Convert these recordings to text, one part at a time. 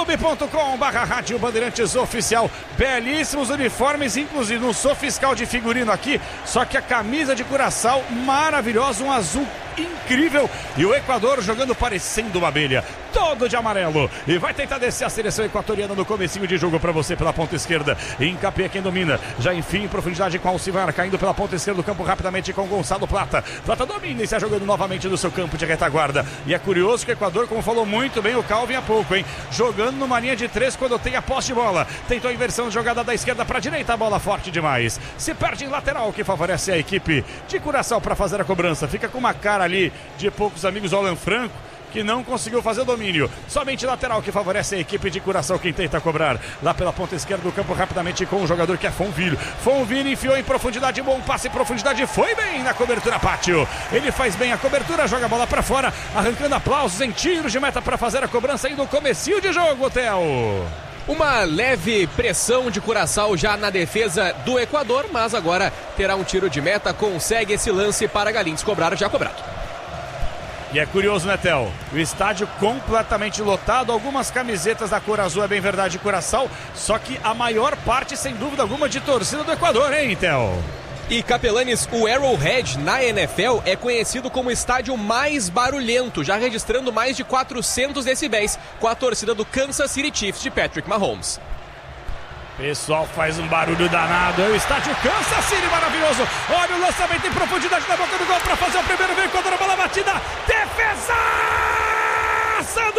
youtube.com/Rádio Bandeirantes Oficial. Belíssimos uniformes, inclusive não sou fiscal de figurino aqui, só que a camisa de Curaçao maravilhosa, um azul incrível, e o Equador jogando parecendo uma abelha, todo de amarelo, e vai tentar descer a seleção equatoriana no comecinho de jogo para você pela ponta esquerda. Encapé quem domina, já enfim em profundidade com Alcivar, caindo pela ponta esquerda do campo rapidamente com Gonçalo Plata. Plata domina e está jogando novamente no seu campo de retaguarda, e é curioso que o Equador, como falou muito bem o Calvin há pouco, hein, jogando numa linha de 3 quando tem a posse de bola, tentou a inversão de jogada da esquerda para a direita, a bola forte demais, se perde em lateral, que favorece a equipe de Curaçao para fazer a cobrança. Fica com uma cara ali de poucos amigos o Alan Franco, que não conseguiu fazer o domínio, somente lateral que favorece a equipe de Curaçao, quem tenta cobrar lá pela ponta esquerda do campo rapidamente com o jogador que é Fonville. Fonville enfiou em profundidade, bom passe em profundidade, foi bem na cobertura, Pátio, ele faz bem a cobertura, joga a bola para fora, arrancando aplausos em tiros de meta para fazer a cobrança aí no comecinho de jogo, Theo. Uma leve pressão de Curaçao já na defesa do Equador, mas agora terá um tiro de meta, consegue esse lance para Galíndez cobrar, já cobrado. E é curioso, né, Theo? O estádio completamente lotado, algumas camisetas da cor azul, é bem verdade, Curaçao, só que a maior parte, sem dúvida alguma, de torcida do Equador, hein, Theo? E Capelanes, o Arrowhead na NFL é conhecido como o estádio mais barulhento, já registrando mais de 400 decibéis com a torcida do Kansas City Chiefs de Patrick Mahomes. Pessoal, faz um barulho danado, é o estádio Kansas City, maravilhoso. Olha o lançamento em profundidade na boca do gol para fazer o primeiro vem quando a bola batida, defesaça do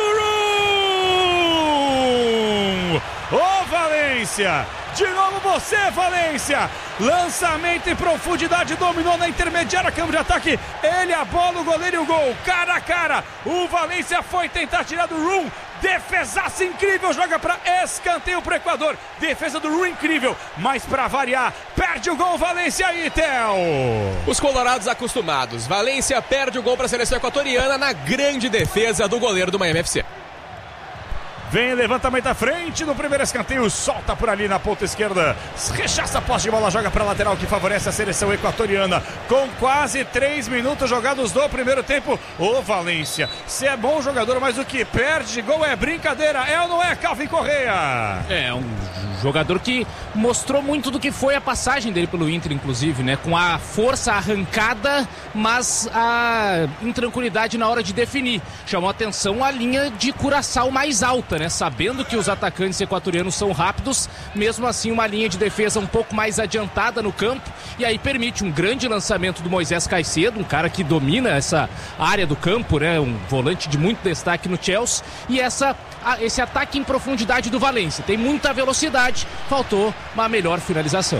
Rum! Ô Valência, de novo você, Valência, lançamento em profundidade, dominou na intermediária, campo de ataque, ele, a bola, o goleiro e o gol, cara a cara, o Valência foi tentar tirar do Rum, defesaça incrível, joga para escanteio pro Equador, defesa do Rum incrível, mas para variar, perde o gol Valência aí, Theo. Os colorados acostumados, Valência perde o gol para a seleção equatoriana na grande defesa do goleiro do Miami FC. Vem levantamento à frente no primeiro escanteio, solta por ali na ponta esquerda, rechaça a posse de bola, joga para a lateral que favorece a seleção equatoriana, com quase 3 minutos jogados do primeiro tempo. Ô Valência, você é bom jogador, mas o que perde de gol é brincadeira, é ou não é, Calvin Correia? É um jogador que mostrou muito do que foi a passagem dele pelo Inter, inclusive, né? Com a força arrancada, mas a intranquilidade na hora de definir. Chamou atenção a linha de Curaçao mais alta, né? Sabendo que os atacantes equatorianos são rápidos, mesmo assim uma linha de defesa um pouco mais adiantada no campo, e aí permite um grande lançamento do Moisés Caicedo, um cara que domina essa área do campo, né? Um volante de muito destaque no Chelsea, e esse ataque em profundidade do Valência. Tem muita velocidade, faltou uma melhor finalização.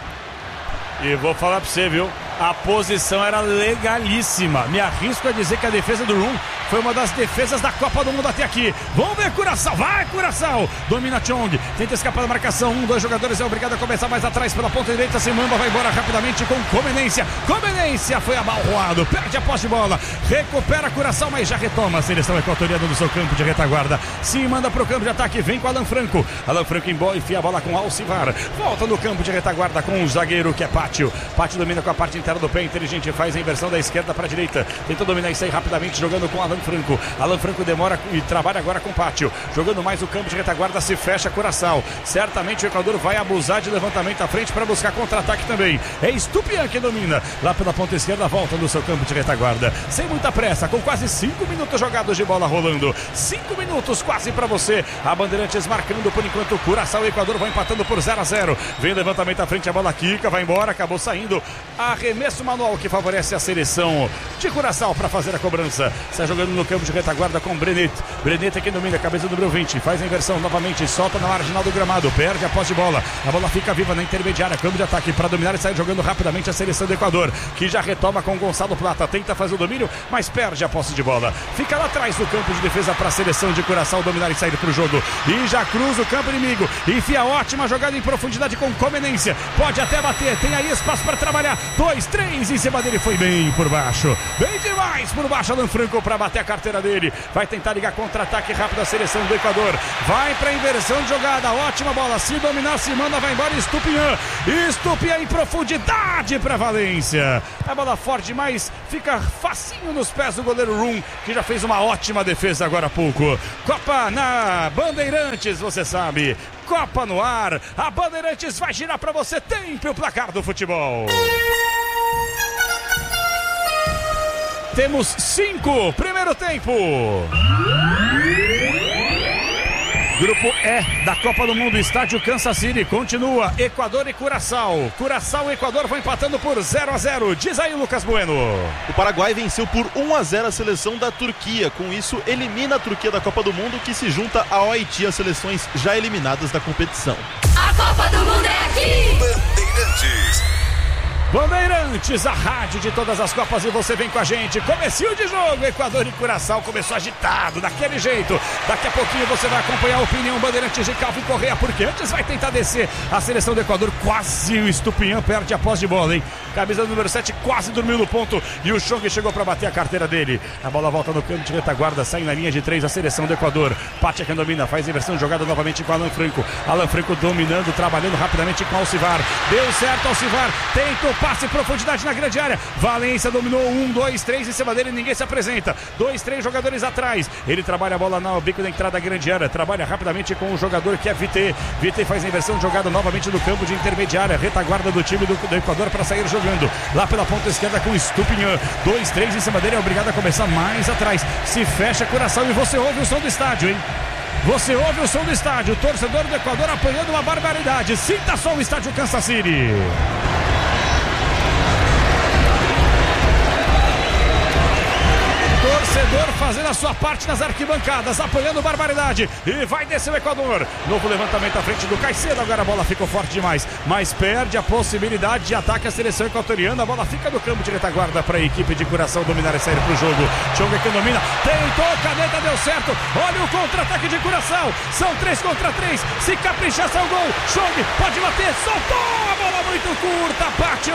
E vou falar pra você, viu? A posição era legalíssima. Me arrisco a dizer que a defesa do Rum foi uma das defesas da Copa do Mundo até aqui. Vamos ver Curaçao, vai Curaçao! Domina Chong, tenta escapar da marcação. 2 jogadores é obrigado a começar mais atrás pela ponta direita. Simamba vai embora rapidamente com Comenência. Comenência foi abalroado, perde a posse de bola. Recupera Curaçao, mas já retoma a seleção equatoriana do seu campo de retaguarda. Se manda pro campo de ataque, vem com Alan Franco. Alan Franco embora, enfia a bola com Alcivar. Volta no campo de retaguarda com o zagueiro que é Pátio. Pátio domina com a parte interna do pé, inteligente, faz a inversão da esquerda para a direita. Tenta dominar isso aí rapidamente, jogando com Alan Franco. Alan Franco demora e trabalha agora com Pátio. Jogando mais o campo de retaguarda, se fecha Curaçao. Certamente o Equador vai abusar de levantamento à frente para buscar contra-ataque também. É Estupian que domina. Lá pela ponta esquerda, volta no seu campo de retaguarda. Sem muita pressa, com quase 5 minutos jogados de bola rolando. 5 minutos quase para você. A Bandeirantes marcando por enquanto. Curaçao e Equador vão empatando por 0-0. Vem levantamento à frente, a bola quica, vai embora, acabou saindo. Arremesso manual que favorece a seleção de Curaçao para fazer a cobrança. Está jogando no campo de retaguarda com Brenet. Brenet aqui domina, cabeça do número 20. Faz a inversão novamente, solta na marginal do gramado, perde a posse de bola. A bola fica viva na intermediária, campo de ataque para dominar e sair jogando rapidamente a seleção do Equador, que já retoma com Gonçalo Plata. Tenta fazer o domínio, mas perde a posse de bola. Fica lá atrás do campo de defesa para a seleção de Curaçao dominar e sair para o jogo. E já cruza o campo inimigo. Enfia ótima jogada em profundidade com Comenência. Pode até bater, tem aí espaço para trabalhar. 2, 3 em cima dele, foi bem por baixo. Bem demais por baixo, Alan Franco para bater bater a carteira dele. Vai tentar ligar contra-ataque rápido a seleção do Equador. Vai pra inversão de jogada. Ótima bola. Se dominar, se manda, vai embora Estupiñán. Estupiñán em profundidade pra Valência. A bola forte demais. Fica facinho nos pés do goleiro Rum, que já fez uma ótima defesa agora há pouco. Copa na Bandeirantes, você sabe. Copa no ar. A Bandeirantes vai girar pra você. Tempo e o placar do futebol. Temos 5, primeiro tempo. Grupo E da Copa do Mundo, estádio Kansas City. Continua Equador e Curaçao. Curaçao e Equador vão empatando por 0-0. Diz aí, Lucas Bueno. O Paraguai venceu por 1-0 a seleção da Turquia. Com isso, elimina a Turquia da Copa do Mundo, que se junta ao Haiti, as seleções já eliminadas da competição. A Copa do Mundo é aqui! Bandeirantes. Bandeirantes, a rádio de todas as Copas, e você vem com a gente. Comecinho de jogo, Equador e Curaçao começou agitado, daquele jeito. Daqui a pouquinho você vai acompanhar a opinião Bandeirantes de Calvin Correa, porque antes vai tentar descer a seleção do Equador. Quase o Estupiñán perde a posse de bola, hein? Camisa número 7 quase dormiu no ponto e o Chong chegou para bater a carteira dele. A bola volta no canto de retaguarda, sai na linha de 3 a seleção do Equador. Pátia quem domina, faz inversão de jogada novamente com Alan Franco. Alan Franco dominando, trabalhando rapidamente com Alcivar. Deu certo, Alcivar tentou passe em profundidade na grande área. Valência dominou 1, 2, 3 em cima dele, ninguém se apresenta. 2, 3 jogadores atrás. Ele trabalha a bola no bico da entrada da grande área, trabalha rapidamente com o jogador que é Vite. Vite faz a inversão de jogada novamente no campo de intermediária, retaguarda do time do Equador para sair jogando lá pela ponta esquerda com Estupiñán. 2, 3 em cima dele, é obrigado a começar mais atrás. Se fecha Curaçao e você ouve o som do estádio, hein? Você ouve o som do estádio, o torcedor do Equador apanhando uma barbaridade. Sinta só o estádio Kansas City. Torcedor fazendo a sua parte nas arquibancadas, apoiando barbaridade, e vai descer o Equador. Novo levantamento à frente do Caicedo, agora a bola ficou forte demais, mas perde a possibilidade de ataque à seleção equatoriana. A bola fica no campo de retaguarda para a equipe de Curaçao dominar e sair para o jogo. Chong que domina, tentou, caneta, deu certo. Olha o contra-ataque de Curaçao, são 3 contra 3, se caprichar sai o gol. Chong pode bater, soltou, a bola muito curta, Pátio.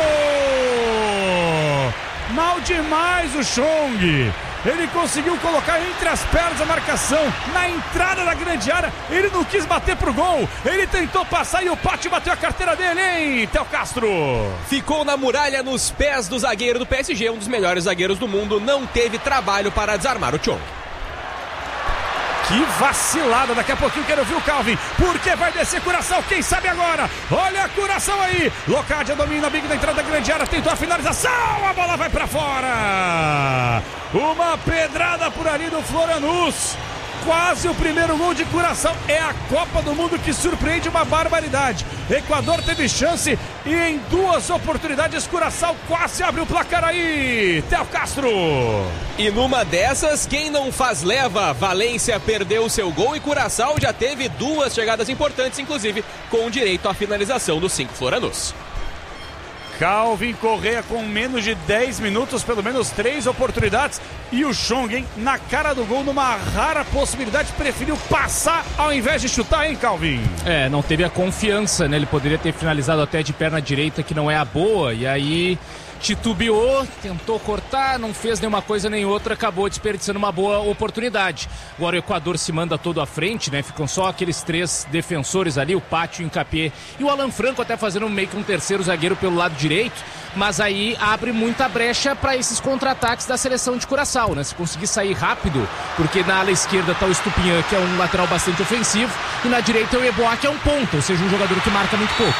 Mal demais o Chong. Ele conseguiu colocar entre as pernas a marcação na entrada da grande área. Ele não quis bater pro gol. Ele tentou passar e o Pátio bateu a carteira dele, hein, Theo Castro? Ficou na muralha nos pés do zagueiro do PSG, um dos melhores zagueiros do mundo. Não teve trabalho para desarmar o Chong. Que vacilada, daqui a pouquinho quero ouvir o Calvin, porque vai descer Curaçao, quem sabe agora? Olha a Curaçao aí, Locadia domina a bico da entrada da grande área, tentou a finalização, a bola vai pra fora. Uma pedrada por ali do Floranus. Quase o primeiro gol de Curaçao. É a Copa do Mundo que surpreende uma barbaridade. Equador teve chance e em 2 oportunidades Curaçao quase abre o placar aí. Theo Castro. E numa dessas, quem não faz leva. Valência perdeu o seu gol e Curaçao já teve 2 chegadas importantes, inclusive com direito à finalização dos 5 Floranus. Calvin Correa com menos de 10 minutos, pelo menos 3 oportunidades. E o Chong, hein, na cara do gol, numa rara possibilidade, preferiu passar ao invés de chutar, hein, Calvin? Não teve a confiança, né? Ele poderia ter finalizado até de perna direita, que não é a boa, e aí titubeou, tentou cortar, não fez nenhuma coisa nem outra, acabou desperdiçando uma boa oportunidade. Agora o Equador se manda todo à frente, né? Ficam só aqueles 3 defensores ali, o Pátio, o Hincapié e o Alan Franco até fazendo meio que um terceiro zagueiro pelo lado direito, mas aí abre muita brecha para esses contra-ataques da seleção de Curaçao, né? Se conseguir sair rápido, porque na ala esquerda tá o Estupiñán, que é um lateral bastante ofensivo, e na direita é o Eboá, que é um ponta, ou seja, um jogador que marca muito pouco.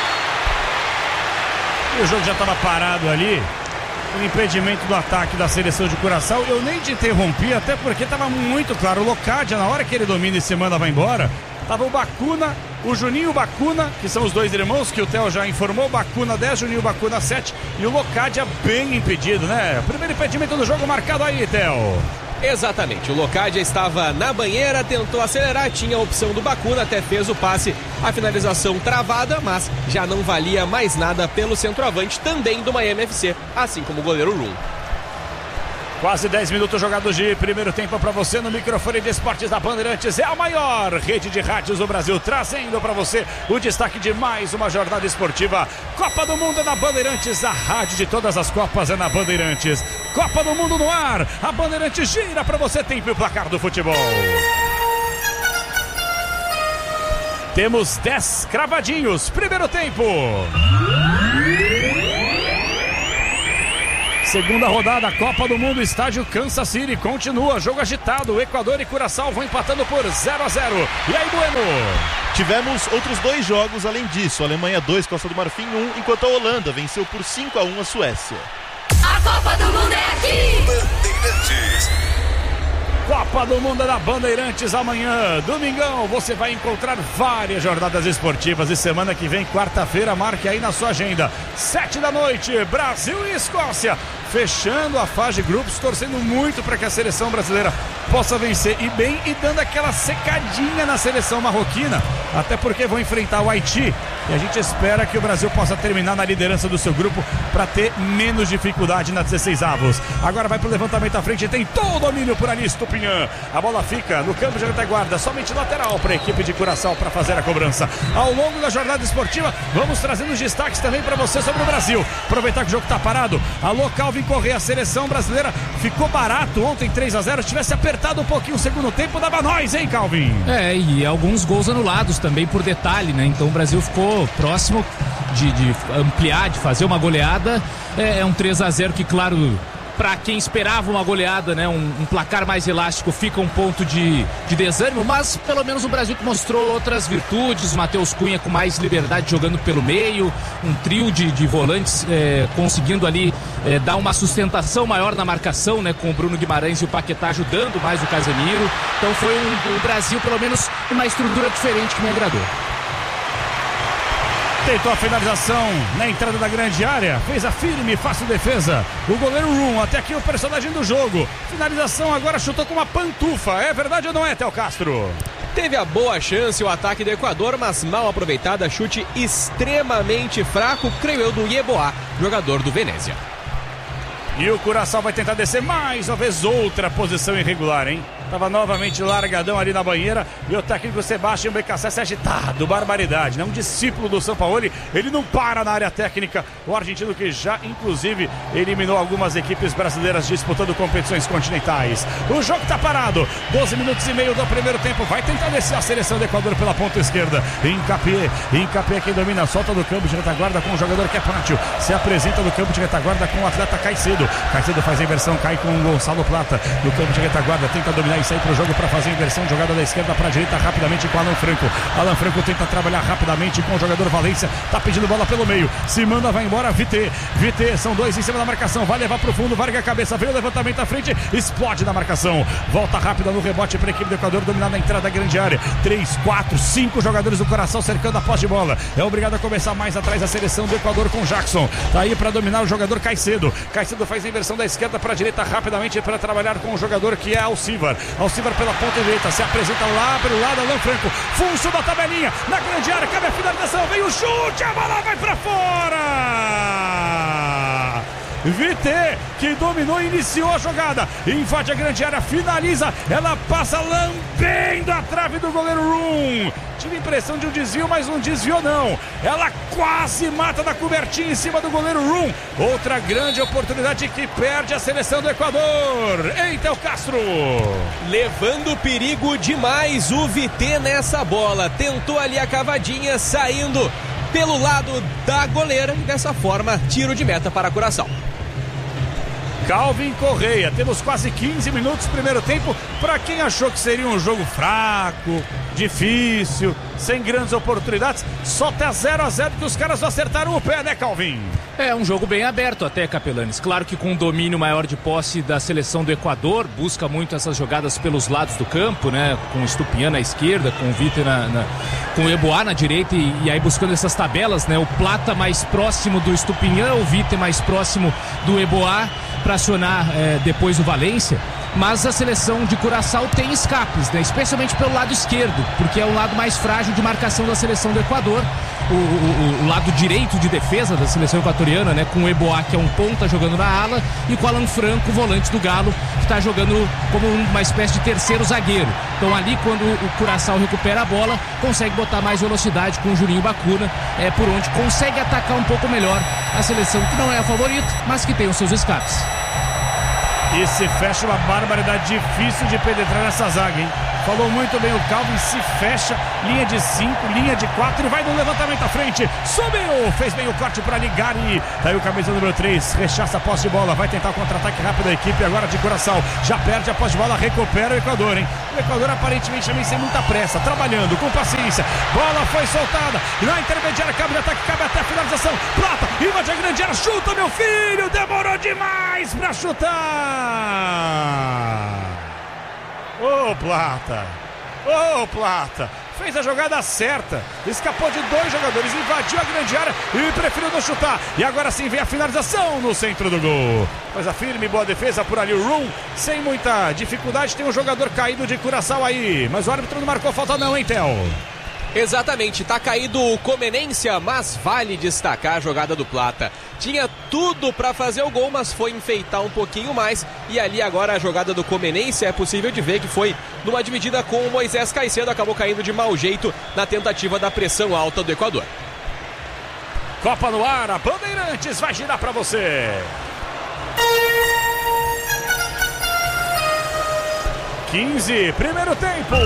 E o jogo já estava parado ali, o impedimento do ataque da seleção de Curaçao. Eu nem te interrompi, até porque estava muito claro. O Locadia, na hora que ele domina e se manda, vai embora. Tava o Bacuna, o Juninho Bacuna, que são os 2 irmãos que o Theo já informou. Bacuna 10, Juninho Bacuna 7 e o Locadia bem impedido, né? Primeiro impedimento do jogo marcado aí, Theo. Exatamente, o Locadia estava na banheira, tentou acelerar, tinha a opção do Bacuna, até fez o passe, a finalização travada, mas já não valia mais nada pelo centroavante também do Miami FC, assim como o goleiro Rum. Quase 10 minutos jogados de primeiro tempo para você no microfone de esportes da Bandeirantes. É a maior rede de rádios do Brasil, trazendo para você o destaque de mais uma jornada esportiva. Copa do Mundo é na Bandeirantes, a rádio de todas as Copas é na Bandeirantes. Copa do Mundo no ar. A Bandeirantes gira para você, tempo e o placar do futebol. Temos 10 cravadinhos. Primeiro tempo. Segunda rodada, Copa do Mundo, estádio Kansas City. Continua, jogo agitado. O Equador e Curaçao vão empatando por 0-0. E aí, Bueno? Tivemos outros 2 jogos além disso. A Alemanha 2, Costa do Marfim 1, enquanto a Holanda venceu por 5-1 a Suécia. A Copa do Mundo é aqui! Bandeirantes. Copa do Mundo da Bandeirantes amanhã, domingão, você vai encontrar várias jornadas esportivas e semana que vem, quarta-feira, marque aí na sua agenda, 7 da noite, Brasil e Escócia, fechando a fase de grupos, torcendo muito para que a seleção brasileira possa vencer e bem, e dando aquela secadinha na seleção marroquina, até porque vão enfrentar o Haiti e a gente espera que o Brasil possa terminar na liderança do seu grupo para ter menos dificuldade nas 16avos. Agora vai pro levantamento à frente, tem todo o domínio por ali, Estupinhã. A bola fica no campo de retaguarda, somente lateral para a equipe de Curaçao para fazer a cobrança. Ao longo da jornada esportiva, vamos trazendo os destaques também para você sobre o Brasil. Aproveitar que o jogo está parado. Alô, Calvin Correa, a seleção brasileira ficou barato ontem, 3-0. Se tivesse apertado um pouquinho o segundo tempo, dava nós, hein, Calvin? E alguns gols anulados também por detalhe, né? Então o Brasil ficou próximo de ampliar, de fazer uma goleada. É um 3-0 que, claro, para quem esperava uma goleada, né, um placar mais elástico, fica um ponto de desânimo, mas pelo menos o Brasil que mostrou outras virtudes. Matheus Cunha com mais liberdade jogando pelo meio, um trio de volantes conseguindo ali dar uma sustentação maior na marcação, né, com o Bruno Guimarães e o Paquetá ajudando mais o Casemiro. Então foi o Brasil pelo menos uma estrutura diferente que me agradou. Tentou a finalização na entrada da grande área, fez a firme e fácil defesa. O goleiro Rum, até aqui o personagem do jogo. Finalização agora, chutou com uma pantufa. É verdade ou não é, Théo Castro? Teve a boa chance o ataque do Equador, mas mal aproveitada, chute extremamente fraco, creio eu, do Yeboah, jogador do Venezia. E o Curaçao vai tentar descer mais uma vez, outra posição irregular, hein? Tava novamente largadão ali na banheira e o técnico Sebastião BKSS agitado, barbaridade, né? Um discípulo do Sampaoli, ele não para na área técnica. O argentino que já, inclusive, eliminou algumas equipes brasileiras disputando competições continentais. O jogo tá parado, 12 minutos e meio do primeiro tempo. Vai tentar descer a seleção do Equador pela ponta esquerda. Encapié quem domina, solta do campo de retaguarda com o jogador que é Pátio. Se apresenta no campo de retaguarda com o atleta Caicedo. Caicedo faz a inversão, cai com o Gonçalo Plata no campo de retaguarda, tenta dominar e sair pro jogo para fazer a inversão, jogada da esquerda para a direita rapidamente com Alan Franco. Alan Franco tenta trabalhar rapidamente com o jogador Valência, tá pedindo bola pelo meio, se manda, vai embora, VT, são dois em cima da marcação, vai levar pro fundo, varga a cabeça, veio o levantamento à frente, explode na marcação, volta rápida no rebote para a equipe do Equador, dominar na entrada da grande área, 3, 4, 5 jogadores do Curaçao cercando a posse de bola, é obrigado a começar mais atrás a seleção do Equador com Jackson, tá aí para dominar o jogador Caicedo faz a inversão da esquerda para a direita rapidamente para trabalhar com o jogador que é Alcivar pela ponta direita, se apresenta lá pelo lado, Alan Franco, função da tabelinha, na grande área, cabe a finalização, vem o chute, a bola vai para fora! VT, que dominou e iniciou a jogada, invade a grande área, finaliza, ela passa lambendo a trave do goleiro Rum. Tive a impressão de um desvio, mas não desviou não. Ela quase mata da cobertinha em cima do goleiro Rum. Outra grande oportunidade que perde a seleção do Equador. Eita, o Castro! Levando perigo demais o VT nessa bola. Tentou ali a cavadinha, saindo pelo lado da goleira. E dessa forma, tiro de meta para Curaçao. Calvin Correa, temos quase 15 minutos primeiro tempo. Para quem achou que seria um jogo fraco, difícil, sem grandes oportunidades, só tá 0-0 que os caras acertaram o pé, né, Calvin? É um jogo bem aberto até, Capelanes. Claro que com um domínio maior de posse da seleção do Equador, busca muito essas jogadas pelos lados do campo, né? Com o Estupinhã na esquerda, com o Vítor com o Yeboah na direita e aí buscando essas tabelas, né? O Plata mais próximo do Estupinhã, o Vítor mais próximo do Yeboah para acionar depois o Valência. Mas a seleção de Curaçao tem escapes, né? Especialmente pelo lado esquerdo, porque é o lado mais frágil de marcação da seleção do Equador. O lado direito de defesa da seleção equatoriana, né? Com o Yeboah, que é um ponta jogando na ala, e com o Alan Franco, volante do Galo, que está jogando como uma espécie de terceiro zagueiro. Então ali, quando o Curaçao recupera a bola, consegue botar mais velocidade com o Juninho Bacuna, por onde consegue atacar um pouco melhor a seleção, que não é a favorita, mas que tem os seus escapes. E se fecha uma barbaridade, difícil de penetrar nessa zaga, hein? Falou muito bem o Calvin, se fecha, linha de 5, linha de 4 e vai no levantamento à frente, subiu, fez bem o corte para ligar e tá aí o camisa número 3, rechaça a posse de bola, vai tentar o contra-ataque rápido da equipe agora de Curaçao, já perde a posse de bola, recupera o Equador, hein? O Equador aparentemente também sem muita pressa, trabalhando com paciência, bola foi soltada, na intermediária, cabe de ataque, cabe até a finalização, Plata, invade a grande área, chuta meu filho, demorou demais pra chutar! Ô Plata, fez a jogada certa, escapou de 2 jogadores, invadiu a grande área e preferiu não chutar. E agora sim vem a finalização no centro do gol. Mas a firme, boa defesa por ali, o Room, sem muita dificuldade, tem um jogador caído de Curaçao aí. Mas o árbitro não marcou falta não, hein, Theo? Exatamente, tá caído o Comenência, mas vale destacar a jogada do Plata. Tinha tudo para fazer o gol, mas foi enfeitar um pouquinho mais. E ali agora a jogada do Comenência é possível de ver que foi numa dividida com o Moisés Caicedo. Acabou caindo de mau jeito na tentativa da pressão alta do Equador. Copa no ar, a Bandeirantes vai girar para você. 15, primeiro tempo.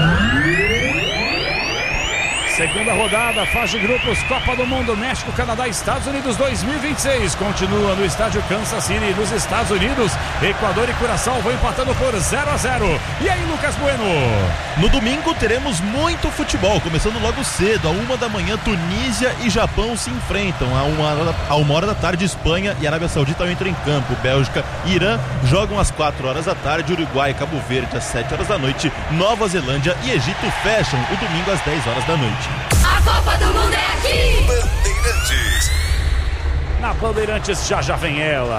Segunda rodada, fase de grupos, Copa do Mundo, México, Canadá, Estados Unidos 2026. Continua no estádio Kansas City, nos Estados Unidos. Equador e Curaçao vão empatando por 0-0. E aí, Lucas Bueno? No domingo teremos muito futebol, começando logo cedo. À 1 da manhã, Tunísia e Japão se enfrentam. À 1 hora da tarde, Espanha e Arábia Saudita entram em campo. Bélgica e Irã jogam às 4 horas da tarde. Uruguai e Cabo Verde às 7 horas da noite. Nova Zelândia e Egito fecham o domingo às 10 horas da noite. A Copa do Mundo é aqui! Bandeirantes. Na Bandeirantes já vem ela.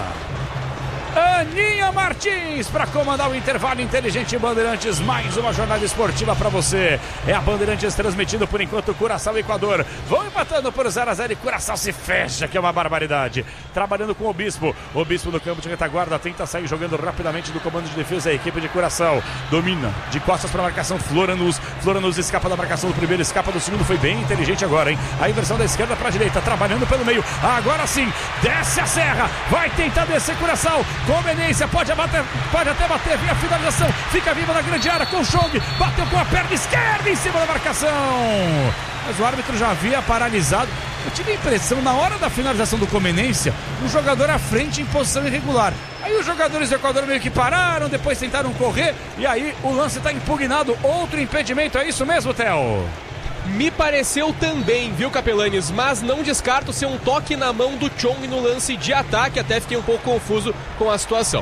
Aninha Martins para comandar o intervalo inteligente Bandeirantes, mais uma jornada esportiva para você. É a Bandeirantes transmitindo por enquanto Curaçao e Equador. Vão empatando por 0-0 e Curaçao se fecha, que é uma barbaridade. Trabalhando com o Bispo no campo de retaguarda, tenta sair jogando rapidamente do comando de defesa a equipe de Curaçao. Domina, de costas para a marcação, Floranus escapa da marcação do primeiro, escapa do segundo, foi bem inteligente agora, hein? A inversão da esquerda para a direita, trabalhando pelo meio, agora sim, desce a serra, vai tentar descer Curaçao. Conveniência, pode até bater, vem a finalização, fica viva na grande área com o Chong, bateu com a perna esquerda em cima da marcação, mas o árbitro já havia paralisado. Eu tive a impressão, na hora da finalização do Comenência, um jogador à frente em posição irregular. Aí os jogadores do Equador meio que pararam, depois tentaram correr, e aí o lance está impugnado, outro impedimento, é isso mesmo, Theo? Me pareceu também, viu, Capelanes? Mas não descarto ser um toque na mão do Chong no lance de ataque. Até fiquei um pouco confuso com a situação.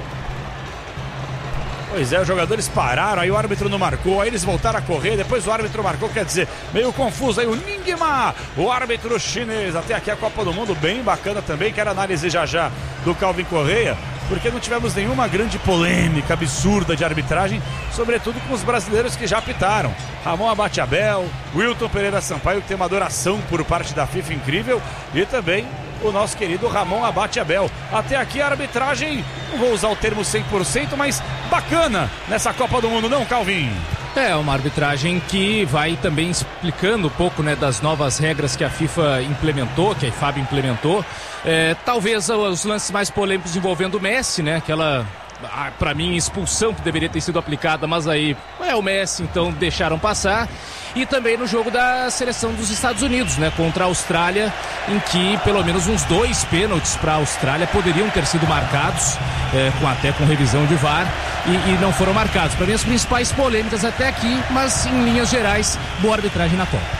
Pois é, os jogadores pararam, aí o árbitro não marcou, aí eles voltaram a correr, depois o árbitro marcou, quer dizer, meio confuso aí o Ningma, o árbitro chinês. Até aqui a Copa do Mundo, bem bacana também, quero análise já do Calvin Correia, porque não tivemos nenhuma grande polêmica absurda de arbitragem, sobretudo com os brasileiros que já apitaram. Ramon Abate Abel, Wilton Pereira Sampaio, que tem uma adoração por parte da FIFA incrível, e também o nosso querido Ramon Abate Abel. Até aqui a arbitragem, não vou usar o termo 100%, mas bacana nessa Copa do Mundo, não, Calvin? É uma arbitragem que vai também explicando um pouco, né, das novas regras que a FIFA implementou, que a IFAB implementou. Talvez os lances mais polêmicos envolvendo o Messi, né, aquela, para mim, expulsão que deveria ter sido aplicada, mas aí é o Messi, então deixaram passar. E também no jogo da seleção dos Estados Unidos, né, contra a Austrália, em que pelo menos uns 2 pênaltis para a Austrália poderiam ter sido marcados, até com revisão de VAR, e não foram marcados. Para mim, as principais polêmicas até aqui, mas em linhas gerais, boa arbitragem na Copa.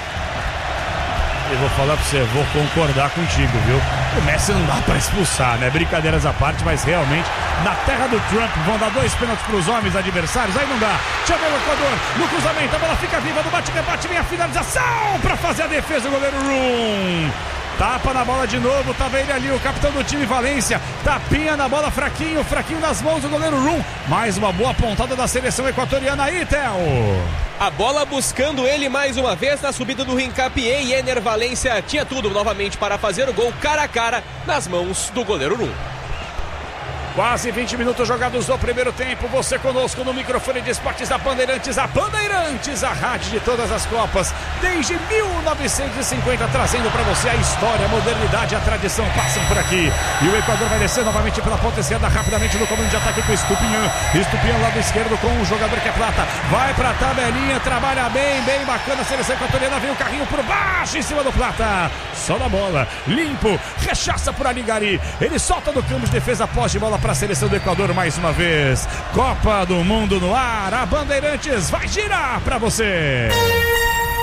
Eu vou falar pra você, vou concordar contigo, viu? O Messi não dá pra expulsar, né? Brincadeiras à parte, mas realmente, na terra do Trump, vão dar 2 pênaltis pros homens adversários, aí não dá. Deixa eu ver o Equador, no cruzamento, a bola fica viva, no bate-rebate, vem a finalização pra fazer a defesa, o goleiro Rum. Tapa na bola de novo, tava ele ali, o capitão do time Valência, tapinha na bola, fraquinho nas mãos do goleiro Rum. Mais uma boa pontada da seleção equatoriana aí, Theo. A bola buscando ele mais uma vez na subida do Hincapié, e Ener Valência tinha tudo novamente para fazer o gol cara a cara nas mãos do goleiro Rum. Quase 20 minutos jogados no primeiro tempo. Você conosco no microfone de esportes da Bandeirantes. A Bandeirantes, a rádio de todas as Copas, desde 1950, trazendo para você a história, a modernidade, a tradição passam por aqui. E o Equador vai descer novamente pela ponta esquerda, rapidamente no comando de ataque com o Estupinhan. Estupinhan lado esquerdo com o jogador que é Plata. Vai pra tabelinha, trabalha bem bacana. A seleção equatoriana, vem o carrinho por baixo em cima do Plata. Só na bola, limpo, rechaça por ali Gari. Ele solta do campo de defesa, pós de bola para a seleção do Equador mais uma vez. Copa do Mundo no ar, a Bandeirantes vai girar para você.